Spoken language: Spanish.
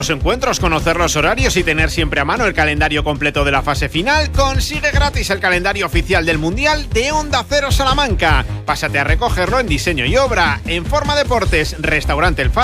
Los encuentros, conocer los horarios y tener siempre a mano el calendario completo de la fase final. Consigue gratis el calendario oficial del Mundial de Onda Cero Salamanca. Pásate a recogerlo en Diseño y Obra, en Forma Deportes, Restaurante El Faro.